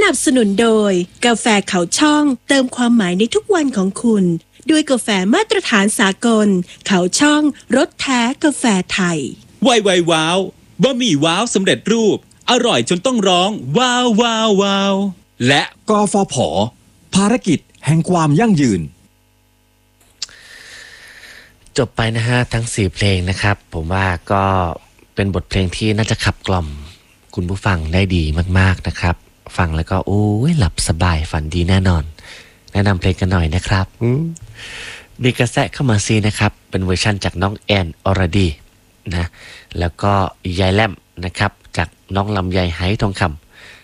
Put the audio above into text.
นับสนุนโดยกาแฟเขาช่องเติมความหมายในทุกวันของคุณด้วยกาแฟมาตรฐานสากลเขาช่องรสแท้กาแฟไทยไวว้าวบะหมี่ว้าวสำเร็จรูปอร่อยจนต้องร้องว้าวว้าวว้าวและกฟผ.ภารกิจแห่งความยั่งยืนจบไปนะฮะทั้ง4เพลงนะครับผมว่าก็เป็นบทเพลงที่น่าจะขับกล่อมคุณผู้ฟังได้ดีมากๆนะครับฟังแล้วก็โอ้ยหลับสบายฝันดีแน่นอนแนะนำเพลงกันหน่อยนะครับมีกระแสเข้ามาซีนะครับเป็นเวอร์ชั่นจากน้องแอนอรดีนะแล้วก็ยายแลมนะครับจากน้องลำไยไหทองคำ